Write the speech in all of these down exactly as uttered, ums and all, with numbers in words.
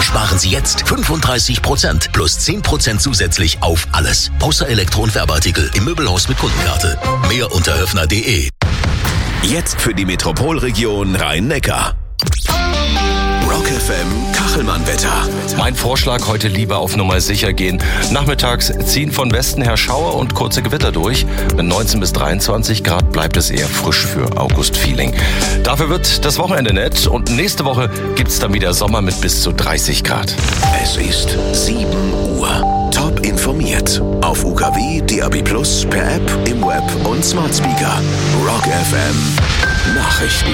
sparen Sie jetzt fünfunddreißig Prozent plus zehn Prozent zusätzlich auf alles. Außer Elektro- und Werbeartikel im Möbelhaus mit Kundenkarte. Mehr unter höfner punkt de. Jetzt für die Metropolregion Rhein-Neckar. Rock F M Kachelmann-Wetter. Mein Vorschlag, heute lieber auf Nummer sicher gehen. Nachmittags ziehen von Westen her Schauer und kurze Gewitter durch. Mit neunzehn bis dreiundzwanzig Grad bleibt es eher frisch für August-Feeling. Dafür wird das Wochenende nett und nächste Woche gibt's dann wieder Sommer mit bis zu dreißig Grad. Es ist sieben Uhr. Top informiert. Auf U K W, D A B plus, per App, im Web und Smart Speaker. Rock F M Nachrichten.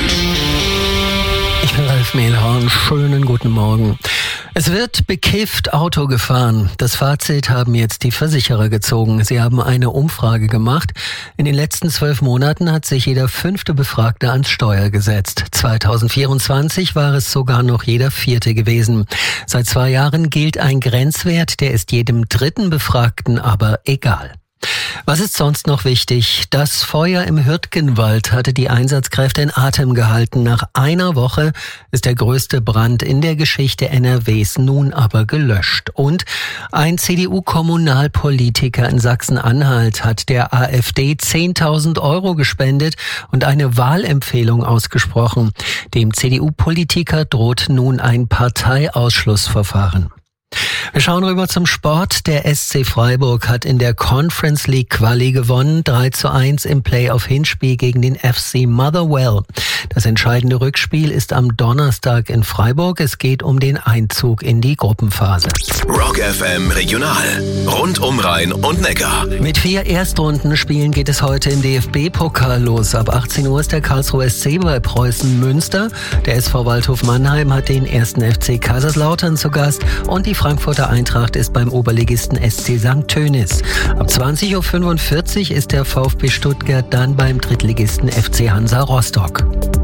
Ich bin Ralf Mehlhorn. Schönen guten Morgen. Es wird bekifft Auto gefahren. Das Fazit haben jetzt die Versicherer gezogen. Sie haben eine Umfrage gemacht. In den letzten zwölf Monaten hat sich jeder fünfte Befragte ans Steuer gesetzt. zwanzig vierundzwanzig war es sogar noch jeder vierte gewesen. Seit zwei Jahren gilt ein Grenzwert, der ist jedem dritten Befragten aber egal. Was ist sonst noch wichtig? Das Feuer im Hürtgenwald hatte die Einsatzkräfte in Atem gehalten. Nach einer Woche ist der größte Brand in der Geschichte N R Ws nun aber gelöscht. Und ein C D U-Kommunalpolitiker in Sachsen-Anhalt hat der A f D zehntausend Euro gespendet und eine Wahlempfehlung ausgesprochen. Dem C D U-Politiker droht nun ein Parteiausschlussverfahren. Wir schauen rüber zum Sport. Der S C Freiburg hat in der Conference League Quali gewonnen. drei zu eins im Playoff-Hinspiel gegen den F C Motherwell. Das entscheidende Rückspiel ist am Donnerstag in Freiburg. Es geht um den Einzug in die Gruppenphase. Rock F M Regional. Rund um Rhein und Neckar. Mit vier Erstrundenspielen geht es heute im D F B-Pokal los. Ab achtzehn Uhr ist der Karlsruher S C bei Preußen Münster. Der S V Waldhof Mannheim hat den ersten F C Kaiserslautern zu Gast und die Frankfurter Eintracht ist beim Oberligisten S C Sankt Tönis. Ab zwanzig Uhr fünfundvierzig ist der VfB Stuttgart dann beim Drittligisten F C Hansa Rostock.